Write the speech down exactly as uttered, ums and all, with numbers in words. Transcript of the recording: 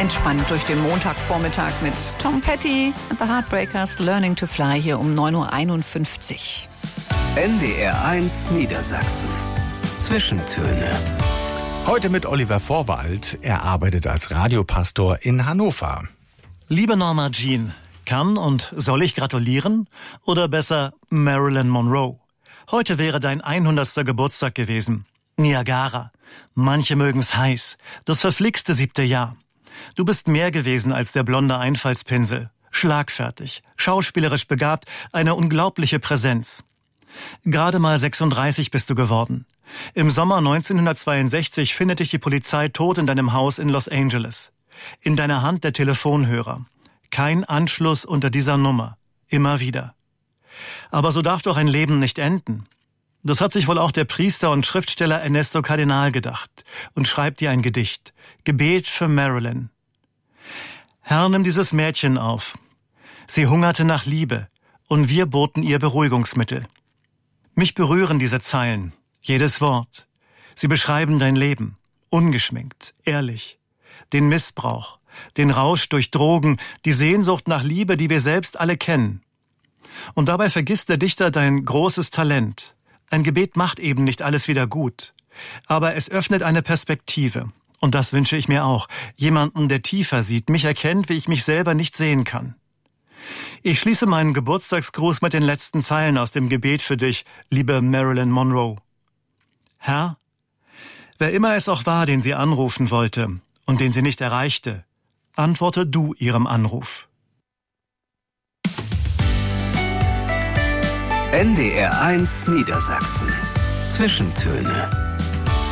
Entspannt durch den Montagvormittag mit Tom Petty and the Heartbreakers, Learning to Fly hier um neun Uhr einundfünfzig. N D R eins Niedersachsen. Zwischentöne. Heute mit Oliver Vorwald. Er arbeitet als Radiopastor in Hannover. Liebe Norma Jean, kann und soll ich gratulieren? Oder besser Marilyn Monroe? Heute wäre dein hundertster Geburtstag gewesen. Niagara. Manche mögen's heiß. Das verflixte siebte Jahr. Du bist mehr gewesen als der blonde Einfallspinsel. Schlagfertig, schauspielerisch begabt, eine unglaubliche Präsenz. Gerade mal sechsunddreißig bist du geworden. Im Sommer neunzehnhundertzweiundsechzig findet dich die Polizei tot in deinem Haus in Los Angeles. In deiner Hand der Telefonhörer. Kein Anschluss unter dieser Nummer. Immer wieder. Aber so darf doch ein Leben nicht enden. Das hat sich wohl auch der Priester und Schriftsteller Ernesto Cardenal gedacht und schreibt dir ein Gedicht. Gebet für Marilyn. Herr, nimm dieses Mädchen auf. Sie hungerte nach Liebe und wir boten ihr Beruhigungsmittel. Mich berühren diese Zeilen, jedes Wort. Sie beschreiben dein Leben, ungeschminkt, ehrlich. Den Missbrauch, den Rausch durch Drogen, die Sehnsucht nach Liebe, die wir selbst alle kennen. Und dabei vergisst der Dichter dein großes Talent. Ein Gebet macht eben nicht alles wieder gut. Aber es öffnet eine Perspektive. Und das wünsche ich mir auch. Jemanden, der tiefer sieht, mich erkennt, wie ich mich selber nicht sehen kann. Ich schließe meinen Geburtstagsgruß mit den letzten Zeilen aus dem Gebet für dich, liebe Marilyn Monroe. Herr, wer immer es auch war, den sie anrufen wollte und den sie nicht erreichte, antworte du ihrem Anruf. N D R eins Niedersachsen. Zwischentöne.